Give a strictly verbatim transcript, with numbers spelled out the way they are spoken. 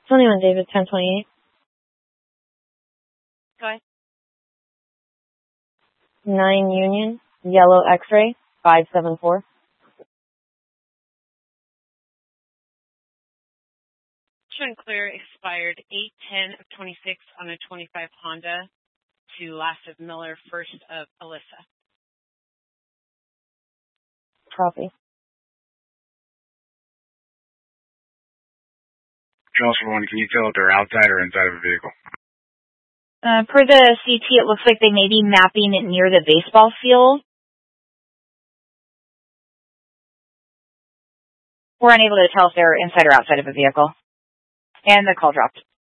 twenty-one David, ten twenty-eight. Go ahead. nine Union, yellow X-ray, five seven four. Show and clear expired eight ten of twenty-six on a twenty-five Honda to last of Miller, first of Alyssa. Copy. Charles for one, can you tell if they're outside or inside of a vehicle? Uh, per the C T, it looks like they may be mapping it near the baseball field. We're unable to tell if they're inside or outside of a vehicle. And the call dropped.